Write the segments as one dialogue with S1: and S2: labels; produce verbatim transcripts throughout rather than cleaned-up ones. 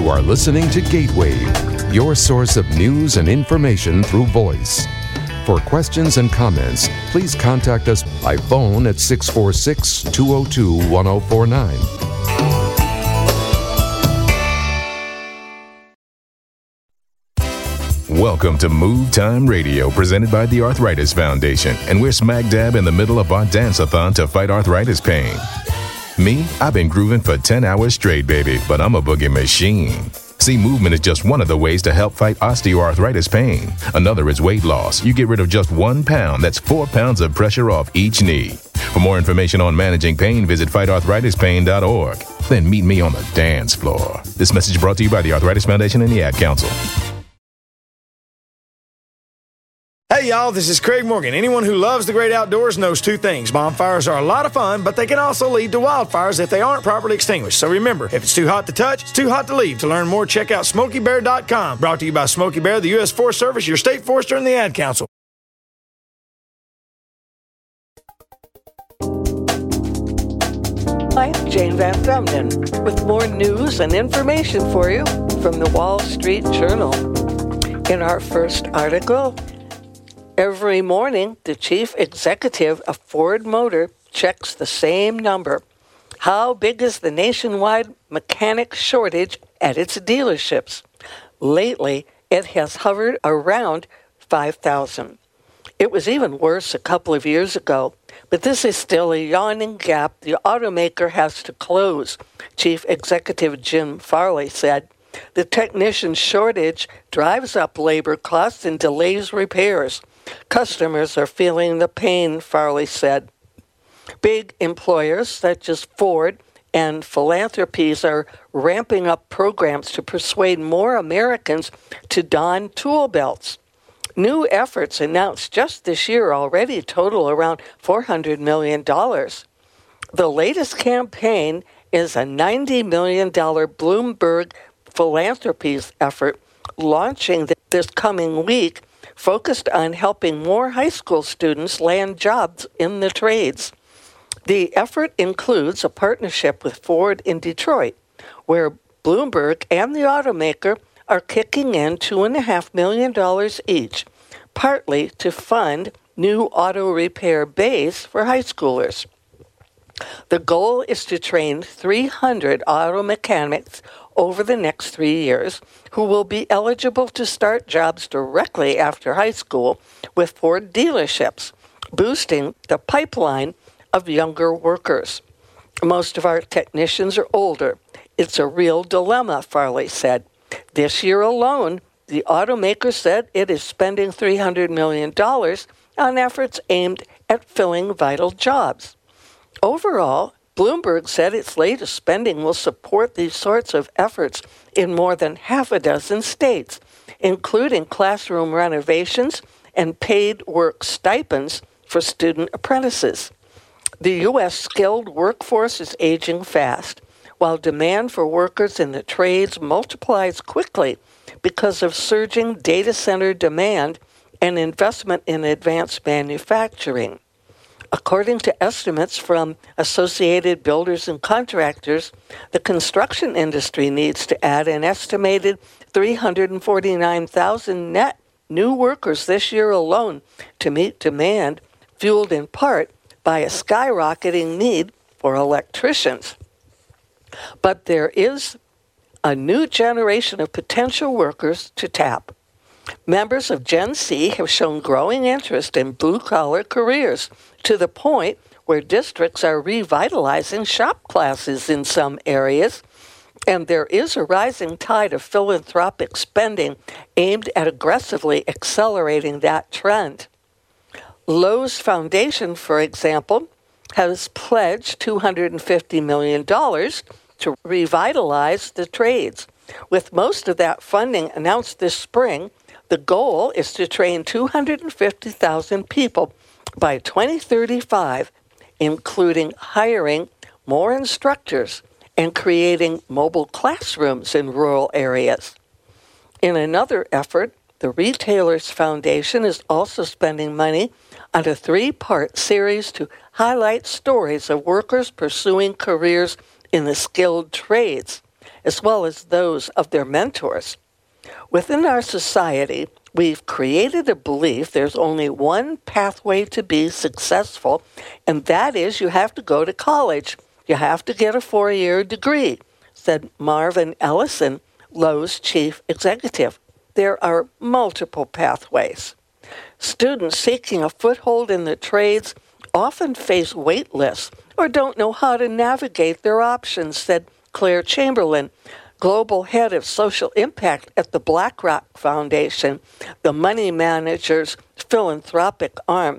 S1: You are listening to Gateway, your source of news and information through voice. For questions and comments, please contact us by phone at six four six, two oh two, one oh four nine.
S2: Welcome to Move Time Radio, presented by the Arthritis Foundation, and we're smack dab in the middle of our dance-a-thon to fight arthritis pain. Me, I've been grooving for ten hours straight, baby, but I'm a boogie machine. See, movement is just one of the ways to help fight osteoarthritis pain. Another is weight loss. You get rid of just one pound. That's four pounds of pressure off each knee. For more information on managing pain, visit fight arthritis pain dot org. Then meet me on the dance floor. This message brought to you by the Arthritis Foundation and the Ad Council.
S3: Hey y'all, this is Craig Morgan. Anyone who loves the great outdoors knows two things. Bonfires are a lot of fun, but they can also lead to wildfires if they aren't properly extinguished. So remember, if it's too hot to touch, it's too hot to leave. To learn more, check out Smokey Bear dot com. Brought to you by Smokey Bear, the U S Forest Service, your state forester, and the Ad Council.
S4: I'm Jane Van Femden with more news and information for you from the Wall Street Journal. In our first article, every morning, the chief executive of Ford Motor checks the same number. How big is the nationwide mechanic shortage at its dealerships? Lately, it has hovered around five thousand. It was even worse a couple of years ago, but this is still a yawning gap the automaker has to close, Chief Executive Jim Farley said. The technician shortage drives up labor costs and delays repairs. Customers are feeling the pain, Farley said. Big employers such as Ford and philanthropies are ramping up programs to persuade more Americans to don tool belts. New efforts announced just this year already total around four hundred million dollars. The latest campaign is a ninety million dollars Bloomberg Philanthropies effort launching this coming week, focused on helping more high school students land jobs in the trades. The effort includes a partnership with Ford in Detroit, where Bloomberg and the automaker are kicking in two point five million dollars each, partly to fund new auto repair bays for high schoolers. The goal is to train three hundred auto mechanics over the next three years who will be eligible to start jobs directly after high school with Ford dealerships, boosting the pipeline of younger workers. Most of our technicians are older. It's a real dilemma, Farley said. This year alone, the automaker said it is spending three hundred million dollars on efforts aimed at filling vital jobs. Overall, Bloomberg said its latest spending will support these sorts of efforts in more than half a dozen states, including classroom renovations and paid work stipends for student apprentices. The U S skilled workforce is aging fast, while demand for workers in the trades multiplies quickly because of surging data center demand and investment in advanced manufacturing. According to estimates from Associated Builders and Contractors, the construction industry needs to add an estimated three hundred forty-nine thousand net new workers this year alone to meet demand, fueled in part by a skyrocketing need for electricians. But there is a new generation of potential workers to tap. Members of Gen Z have shown growing interest in blue-collar careers to the point where districts are revitalizing shop classes in some areas, and there is a rising tide of philanthropic spending aimed at aggressively accelerating that trend. Lowe's Foundation, for example, has pledged two hundred fifty million dollars to revitalize the trades. With most of that funding announced this spring, the goal is to train two hundred fifty thousand people by twenty thirty-five, including hiring more instructors and creating mobile classrooms in rural areas. In another effort, the Retailers Foundation is also spending money on a three-part series to highlight stories of workers pursuing careers in the skilled trades, as well as those of their mentors. Within our society, we've created a belief there's only one pathway to be successful, and that is you have to go to college. You have to get a four-year degree, said Marvin Ellison, Lowe's chief executive. There are multiple pathways. Students seeking a foothold in the trades often face wait lists or don't know how to navigate their options, said Claire Chamberlain, global head of social impact at the BlackRock Foundation, the money manager's philanthropic arm.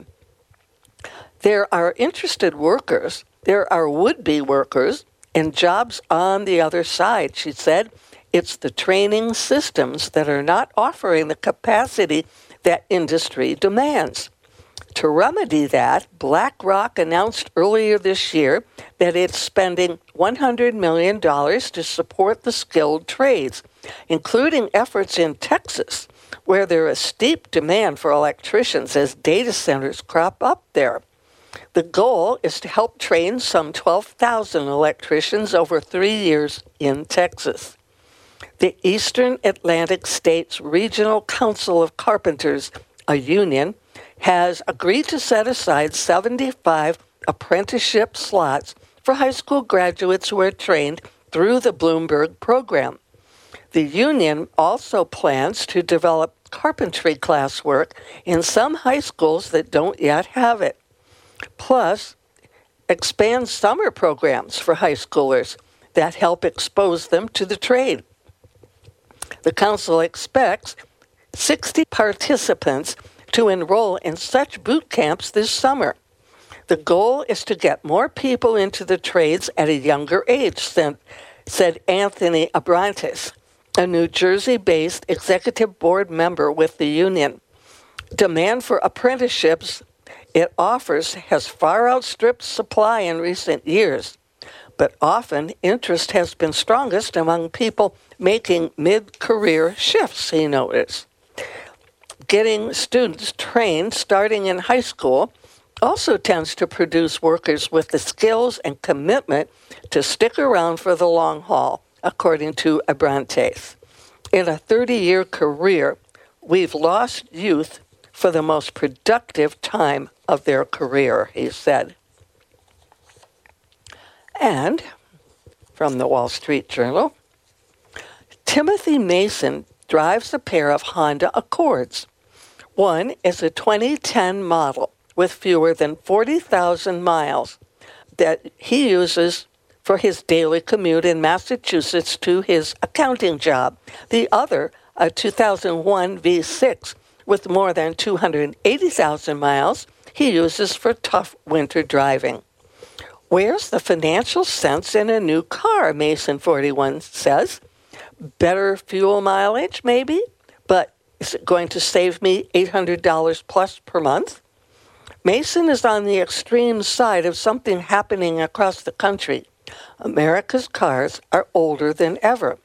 S4: There are interested workers, there are would-be workers, and jobs on the other side, she said. It's the training systems that are not offering the capacity that industry demands. To remedy that, BlackRock announced earlier this year that it's spending one hundred million dollars to support the skilled trades, including efforts in Texas, where there is steep demand for electricians as data centers crop up there. The goal is to help train some twelve thousand electricians over three years in Texas. The Eastern Atlantic States Regional Council of Carpenters, a union, has agreed to set aside seventy-five apprenticeship slots for high school graduates who are trained through the Bloomberg program. The union also plans to develop carpentry classwork in some high schools that don't yet have it. Plus, expand summer programs for high schoolers that help expose them to the trade. The council expects sixty participants to enroll in such boot camps this summer. The goal is to get more people into the trades at a younger age, said, said Anthony Abrantes, a New Jersey-based executive board member with the union. Demand for apprenticeships it offers has far outstripped supply in recent years, but often interest has been strongest among people making mid-career shifts, he noticed. Getting students trained starting in high school also tends to produce workers with the skills and commitment to stick around for the long haul, according to Abrantes. In a thirty-year career, we've lost youth for the most productive time of their career, he said. And, from the Wall Street Journal, Timothy Mason drives a pair of Honda Accords. One is a twenty ten model with fewer than forty thousand miles that he uses for his daily commute in Massachusetts to his accounting job. The other, a two thousand one V six with more than two hundred eighty thousand miles, he uses for tough winter driving. Where's the financial sense in a new car, Mason forty-one says. Better fuel mileage, maybe, but is it going to save me eight hundred dollars plus per month? Mason is on the extreme side of something happening across the country. America's cars are older than ever.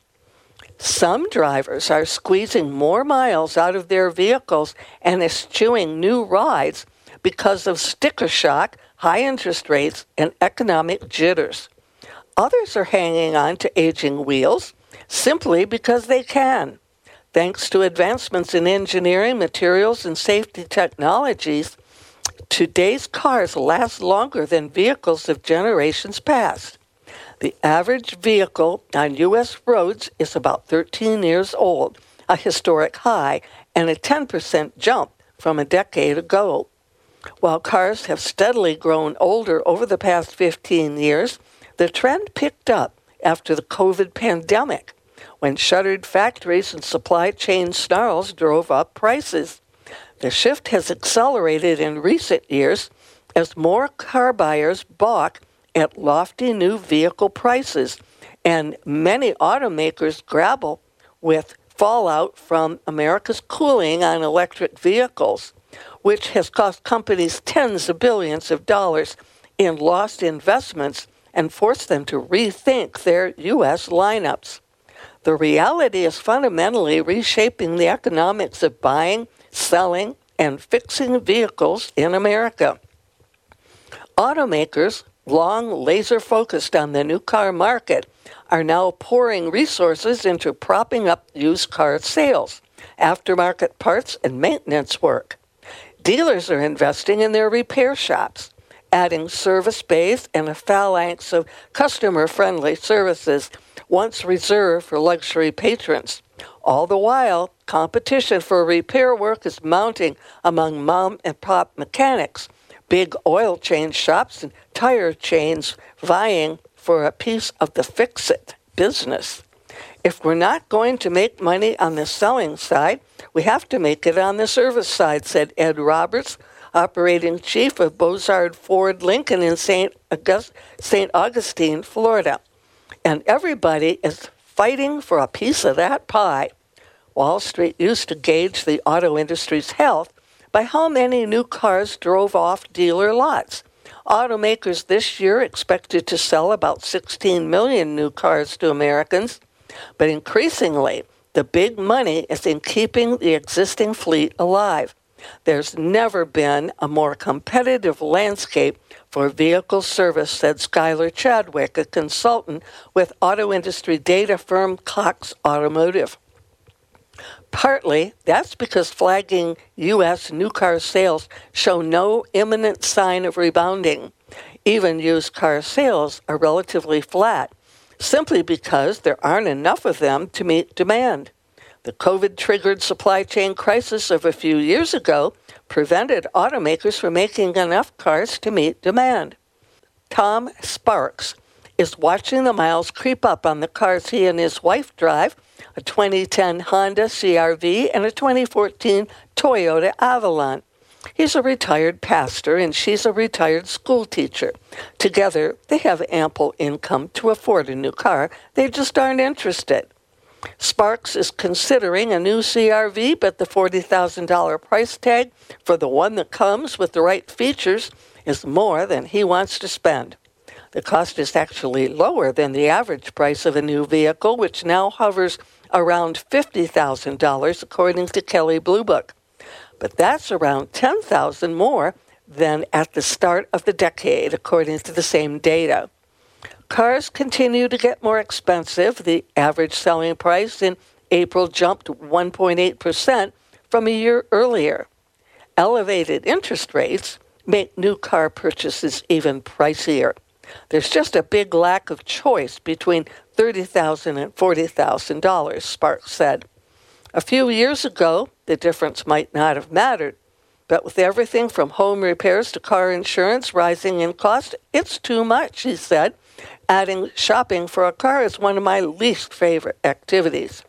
S4: Some drivers are squeezing more miles out of their vehicles and eschewing new rides because of sticker shock, high interest rates, and economic jitters. Others are hanging on to aging wheels simply because they can. Thanks to advancements in engineering, materials, and safety technologies, today's cars last longer than vehicles of generations past. The average vehicle on U S roads is about thirteen years old, a historic high, and a ten percent jump from a decade ago. While cars have steadily grown older over the past fifteen years, the trend picked up after the COVID pandemic, when shuttered factories and supply chain snarls drove up prices. The shift has accelerated in recent years as more car buyers balk at lofty new vehicle prices, and many automakers grapple with fallout from America's cooling on electric vehicles, which has cost companies tens of billions of dollars in lost investments and forced them to rethink their U S lineups. The reality is fundamentally reshaping the economics of buying, selling, and fixing vehicles in America. Automakers long laser-focused on the new car market, are now pouring resources into propping up used car sales, aftermarket parts, and maintenance work. Dealers are investing in their repair shops, adding service bays and a phalanx of customer-friendly services once reserved for luxury patrons. All the while, competition for repair work is mounting among mom-and-pop mechanics, big oil change shops, and tire chains vying for a piece of the fix-it business. If we're not going to make money on the selling side, we have to make it on the service side, said Ed Roberts, operating chief of Bozard Ford Lincoln in Saint August- Saint Augustine, Florida. And everybody is fighting for a piece of that pie. Wall Street used to gauge the auto industry's health by how many new cars drove off dealer lots. Automakers this year expected to sell about sixteen million new cars to Americans, but increasingly, the big money is in keeping the existing fleet alive. There's never been a more competitive landscape for vehicle service, said Skylar Chadwick, a consultant with auto industry data firm Cox Automotive. Partly, that's because flagging U S new car sales show no imminent sign of rebounding. Even used car sales are relatively flat, simply because there aren't enough of them to meet demand. The COVID-triggered supply chain crisis of a few years ago prevented automakers from making enough cars to meet demand. Tom Sparks is watching the miles creep up on the cars he and his wife drive, a twenty ten Honda C R V and a twenty fourteen Toyota Avalon. He's a retired pastor and she's a retired school teacher. Together, they have ample income to afford a new car. They just aren't interested. Sparks is considering a new C R V, but the forty thousand dollars price tag for the one that comes with the right features is more than he wants to spend. The cost is actually lower than the average price of a new vehicle, which now hovers around fifty thousand dollars, according to Kelley Blue Book. But that's around ten thousand dollars more than at the start of the decade, according to the same data. Cars continue to get more expensive. The average selling price in April jumped one point eight percent from a year earlier. Elevated interest rates make new car purchases even pricier. There's just a big lack of choice between thirty thousand dollars and forty thousand dollars, Sparks said. A few years ago, the difference might not have mattered, but with everything from home repairs to car insurance rising in cost, it's too much, he said, adding shopping for a car is one of my least favorite activities.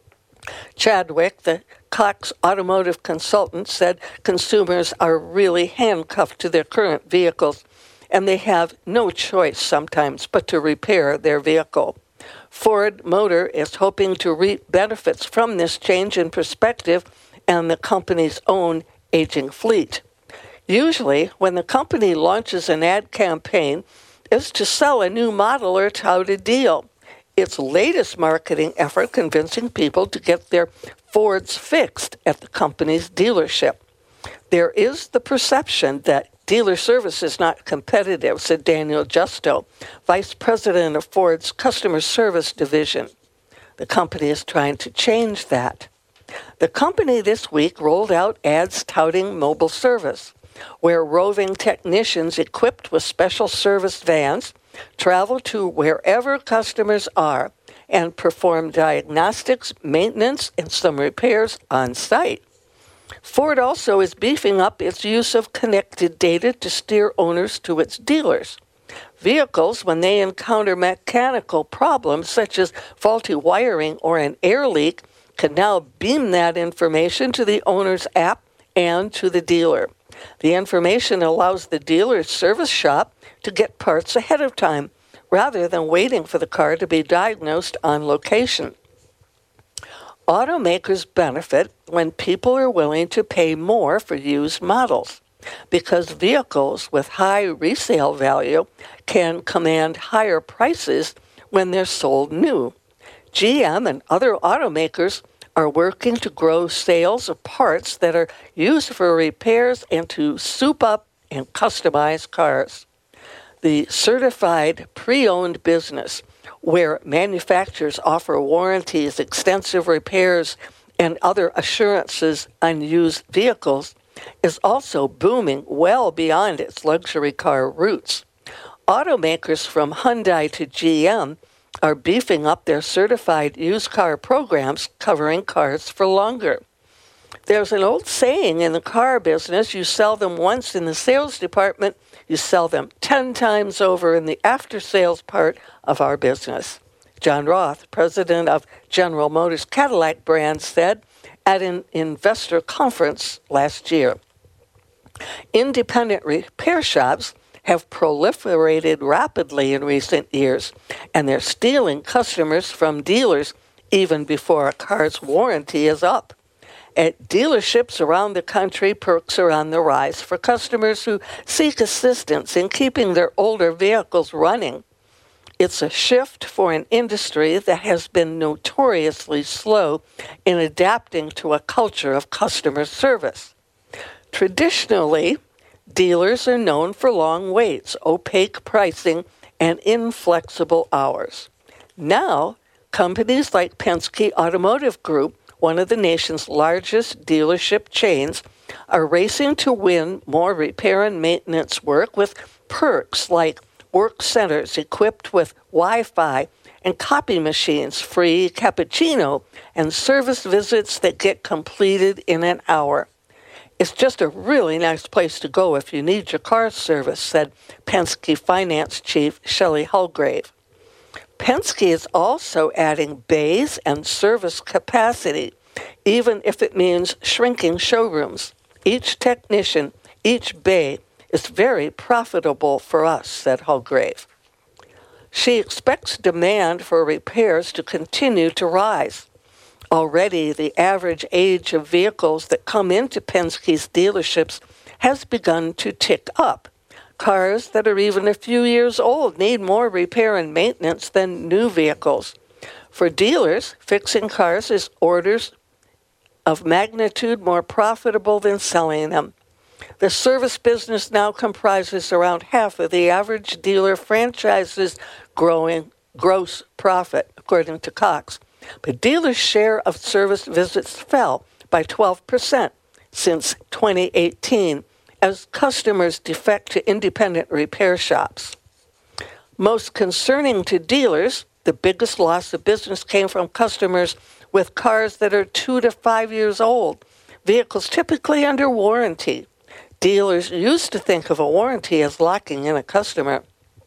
S4: Chadwick, the Cox Automotive consultant, said consumers are really handcuffed to their current vehicles, and they have no choice sometimes but to repair their vehicle. Ford Motor is hoping to reap benefits from this change in perspective and the company's own aging fleet. Usually, when the company launches an ad campaign, it's to sell a new model or tout a deal. Its latest marketing effort convincing people to get their Fords fixed at the company's dealership. There is the perception that dealer service is not competitive, said Daniel Justo, vice president of Ford's customer service division. The company is trying to change that. The company this week rolled out ads touting mobile service, where roving technicians equipped with special service vans travel to wherever customers are and perform diagnostics, maintenance, and some repairs on site. Ford also is beefing up its use of connected data to steer owners to its dealers. Vehicles, when they encounter mechanical problems such as faulty wiring or an air leak, can now beam that information to the owner's app and to the dealer. The information allows the dealer's service shop to get parts ahead of time, rather than waiting for the car to be diagnosed on location. Automakers benefit when people are willing to pay more for used models, because vehicles with high resale value can command higher prices when they're sold new. G M and other automakers are working to grow sales of parts that are used for repairs and to soup up and customize cars. the certified pre-owned business, where manufacturers offer warranties, extensive repairs, and other assurances on used vehicles, is also booming well beyond its luxury car roots. Automakers from Hyundai to G M are beefing up their certified used car programs covering cars for longer. There's an old saying in the car business, you sell them once in the sales department, you sell them ten times over in the after-sales part of our business. John Roth, president of General Motors Cadillac brand, said at an investor conference last year. Independent repair shops have proliferated rapidly in recent years, and they're stealing customers from dealers even before a car's warranty is up. At dealerships around the country, perks are on the rise for customers who seek assistance in keeping their older vehicles running. It's a shift for an industry that has been notoriously slow in adapting to a culture of customer service. Traditionally, dealers are known for long waits, opaque pricing, and inflexible hours. Now, companies like Penske Automotive Group, one of the nation's largest dealership chains, are racing to win more repair and maintenance work with perks like work centers equipped with Wi-Fi and copy machines, free cappuccino, and service visits that get completed in an hour. It's just a really nice place to go if you need your car service, said Penske Finance Chief Shelley Hulgrave. Penske is also adding bays and service capacity, even if it means shrinking showrooms. Each technician, each bay, is very profitable for us, said Hulgrave. She expects demand for repairs to continue to rise. Already, the average age of vehicles that come into Penske's dealerships has begun to tick up. Cars that are even a few years old need more repair and maintenance than new vehicles. For dealers, fixing cars is orders of magnitude more profitable than selling them. The service business now comprises around half of the average dealer franchise's growing gross profit, according to Cox. But dealers' share of service visits fell by twelve percent since twenty eighteen as customers defect to independent repair shops. Most concerning to dealers, the biggest loss of business came from customers with cars that are two to five years old, vehicles typically under warranty. Dealers used to think of a warranty as locking in a customer.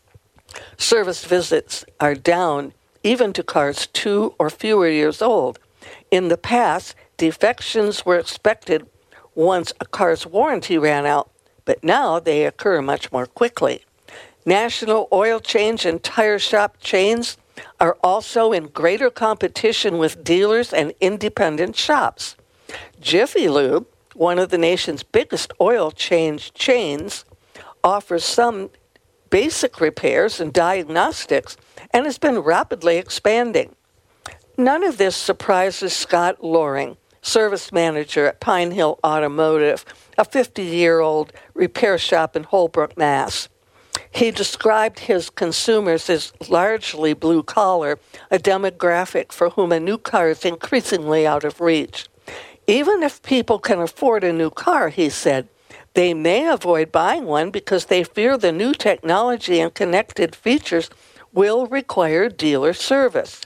S4: Service visits are down even to cars two or fewer years old. In the past, defections were expected once a car's warranty ran out, but now they occur much more quickly. National oil change and tire shop chains are also in greater competition with dealers and independent shops. Jiffy Lube, one of the nation's biggest oil change chains, offers some basic repairs and diagnostics and has been rapidly expanding. None of this surprises Scott Loring, service manager at Pine Hill Automotive, a fifty-year-old repair shop in Holbrook, Mass. He described his consumers as largely blue-collar, a demographic for whom a new car is increasingly out of reach. Even if people can afford a new car, he said, they may avoid buying one because they fear the new technology and connected features will require dealer service.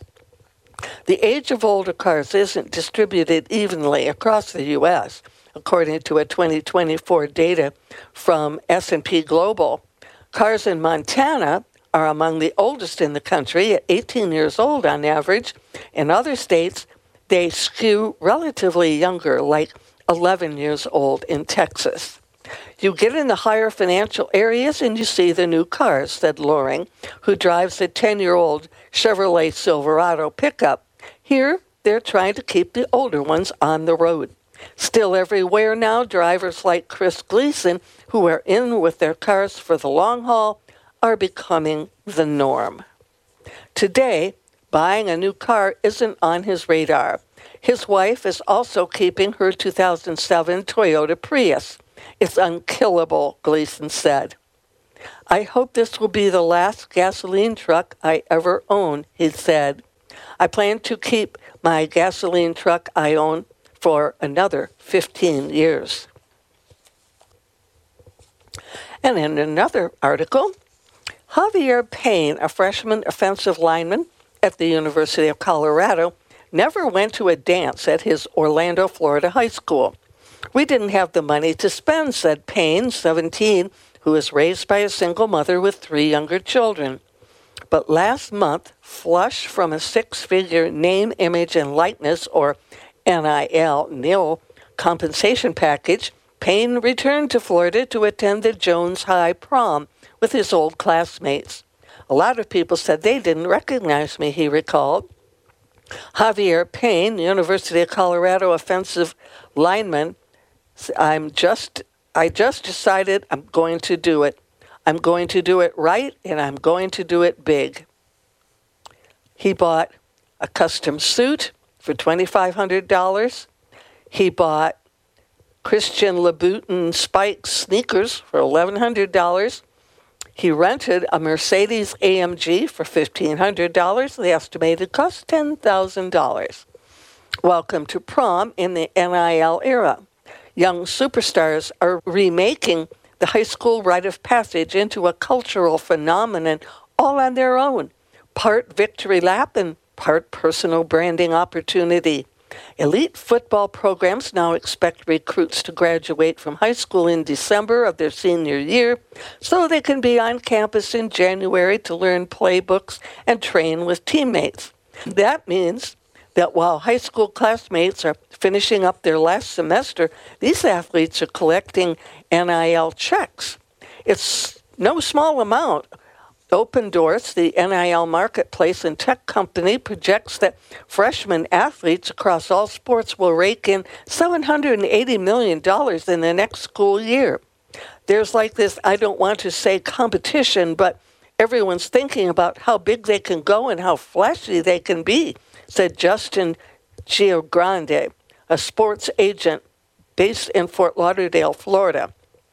S4: The age of older cars isn't distributed evenly across the U S, according to a twenty twenty-four data from S and P Global. Cars in Montana are among the oldest in the country at eighteen years old on average. In other states, they skew relatively younger, like eleven years old in Texas. You get in the higher financial areas and you see the new cars, said Loring, who drives a ten-year-old Chevrolet Silverado pickup. Here, they're trying to keep the older ones on the road. Still everywhere now, drivers like Chris Gleason, who are in with their cars for the long haul, are becoming the norm. Today, buying a new car isn't on his radar. His wife is also keeping her two thousand seven Toyota Prius. It's unkillable, Gleason said. "I hope this will be the last gasoline truck I ever own," he said. "I plan to keep my gasoline truck I own for another fifteen years. And in another article, Javier Payne, a freshman offensive lineman at the University of Colorado, never went to a dance at his Orlando, Florida high school. "We didn't have the money to spend," said Payne, seventeen, who is raised by a single mother with three younger children. But last month, flush from a six-figure name, image, and likeness, or N I L, N I L, compensation package, Payne returned to Florida to attend the Jones High prom with his old classmates. "A lot of people said they didn't recognize me," he recalled. Javier Payne, University of Colorado offensive lineman, I'm just, I just decided I'm going to do it. I'm going to do it right, and I'm going to do it big. He bought a custom suit for twenty-five hundred dollars. He bought Christian Louboutin Spike sneakers for eleven hundred dollars. He rented a Mercedes A M G for fifteen hundred dollars. The estimated cost ten thousand dollars. Welcome to prom in the N I L era. Young superstars are remaking the high school rite of passage into a cultural phenomenon all on their own, part victory lap and part personal branding opportunity. Elite football programs now expect recruits to graduate from high school in December of their senior year so they can be on campus in January to learn playbooks and train with teammates. That means that while high school classmates are finishing up their last semester, these athletes are collecting N I L checks. It's no small amount. Open Doors, the N I L marketplace and tech company, projects that freshman athletes across all sports will rake in seven hundred eighty million dollars in the next school year. There's like this, I don't want to say competition, but everyone's thinking about how big they can go and how flashy they can be, said Justin Giogrande, a sports agent based in Fort Lauderdale, Florida.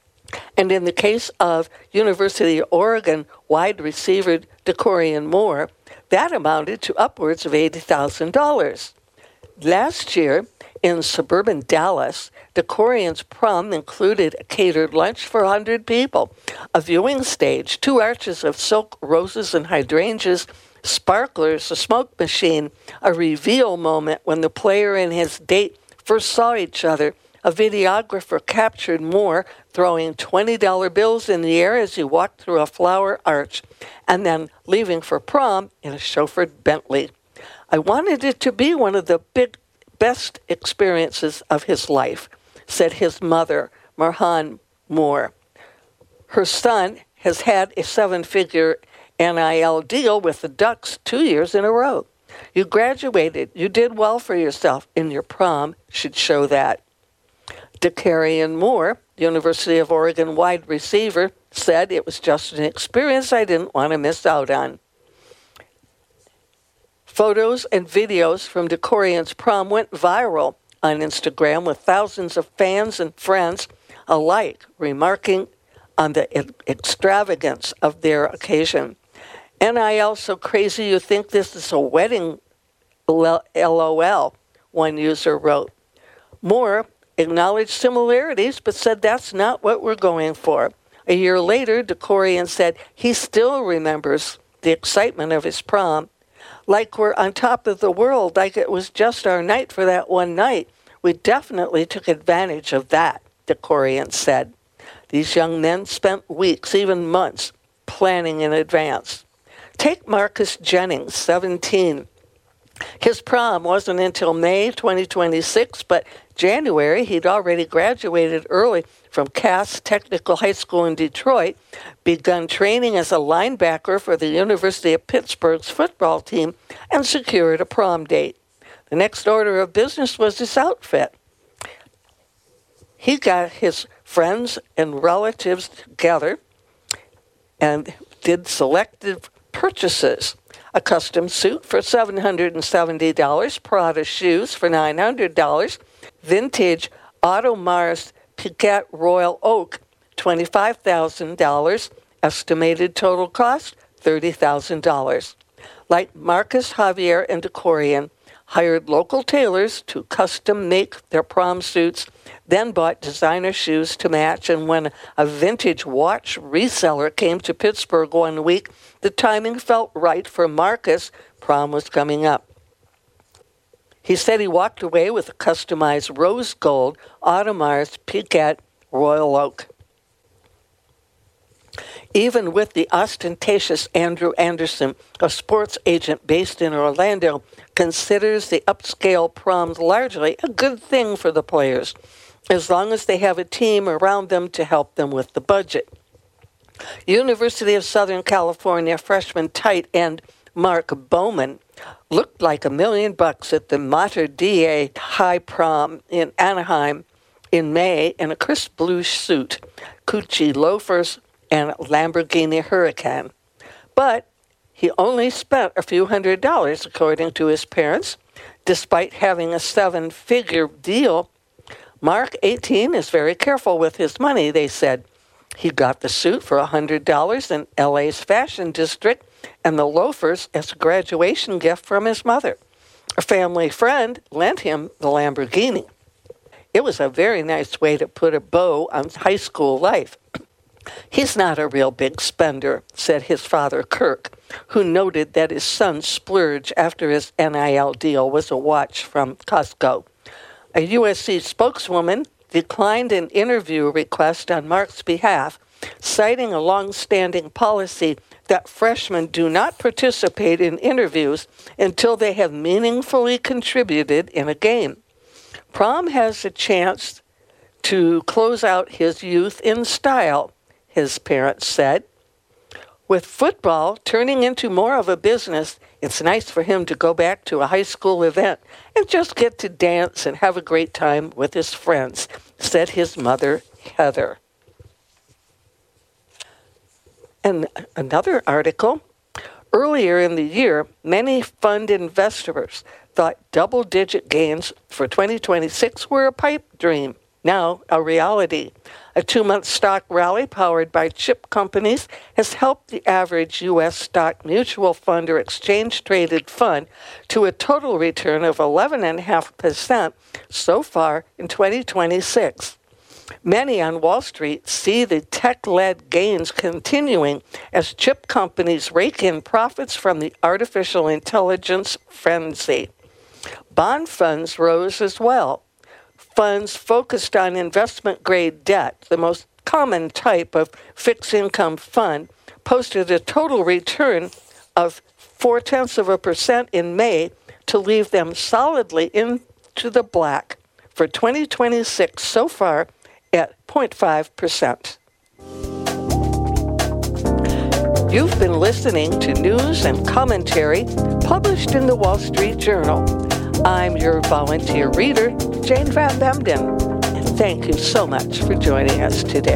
S4: And in the case of University of Oregon wide receiver Decorian Moore, that amounted to upwards of eighty thousand dollars. Last year, in suburban Dallas, Decorian's prom included a catered lunch for one hundred people, a viewing stage, two arches of silk roses and hydrangeas, sparklers, a smoke machine, a reveal moment when the player and his date first saw each other. A videographer captured Moore throwing twenty dollar bills in the air as he walked through a flower arch, and then leaving for prom in a chauffeured Bentley. I wanted it to be one of the big, best experiences of his life, said his mother, Marhan Moore. Her son has had a seven-figure N I L deal with the Ducks two years in a row. You graduated. You did well for yourself, and your prom should show that. Decorian Moore, University of Oregon wide receiver, said it was just an experience I didn't want to miss out on. Photos and videos from Decorian's prom went viral on Instagram with thousands of fans and friends alike remarking on the extravagance of their occasion. N I L so crazy you think this is a wedding, LOL, one user wrote. Moore acknowledged similarities, but said that's not what we're going for. A year later, Decorian said he still remembers the excitement of his prom. Like we're on top of the world, like it was just our night for that one night. We definitely took advantage of that, Decorian said. These young men spent weeks, even months, planning in advance. Take Marcus Jennings, seventeen. His prom wasn't until May twenty twenty-six, but January he'd already graduated early from Cass Technical High School in Detroit, begun training as a linebacker for the University of Pittsburgh's football team, and secured a prom date. The next order of business was his outfit. He got his friends and relatives together and did selective purchases. A custom suit for seven hundred seventy dollars, Prada shoes for nine hundred dollars, vintage Audemars Piguet Royal Oak, twenty-five thousand dollars, Estimated total cost, thirty thousand dollars. Like Marcus, Javier, and Decorian, hired local tailors to custom make their prom suits, then bought designer shoes to match, and when a vintage watch reseller came to Pittsburgh one week, the timing felt right for Marcus. Prom was coming up. He said he walked away with a customized rose gold Audemars Piguet Royal Oak. Even with the ostentatious Andrew Anderson, a sports agent based in Orlando, considers the upscale proms largely a good thing for the players, as long as they have a team around them to help them with the budget. University of Southern California freshman tight end Mark Bowman looked like a million bucks at the Mater Dei High Prom in Anaheim in May in a crisp blue suit, Gucci loafers, and Lamborghini Huracan. But he only spent a few hundred dollars, according to his parents. Despite having a seven-figure deal, Mark, eighteen, is very careful with his money, they said. He got the suit for one hundred dollars in L A's Fashion District and the loafers as a graduation gift from his mother. A family friend lent him the Lamborghini. It was a very nice way to put a bow on high school life. He's not a real big spender, said his father, Kirk, who noted that his son's splurge after his N I L deal was a watch from Costco. A U S C spokeswoman declined an interview request on Mark's behalf, citing a long-standing policy that freshmen do not participate in interviews until they have meaningfully contributed in a game. Prom has a chance to close out his youth in style, his parents said. With football turning into more of a business, it's nice for him to go back to a high school event and just get to dance and have a great time with his friends, said his mother, Heather. And another article, earlier in the year, many fund investors thought double-digit gains for twenty twenty-six were a pipe dream. Now a reality. A two-month stock rally powered by chip companies has helped the average U S stock mutual fund or exchange-traded fund to a total return of eleven point five percent so far in twenty twenty-six. Many on Wall Street see the tech-led gains continuing as chip companies rake in profits from the artificial intelligence frenzy. Bond funds rose as well. Funds focused on investment-grade debt, the most common type of fixed-income fund, posted a total return of four-tenths of a percent in May to leave them solidly into the black for twenty twenty-six so far at zero point five percent. You've been listening to news and commentary published in the Wall Street Journal. I'm your volunteer reader, Jane Van Bemden, and thank you so much for joining us today.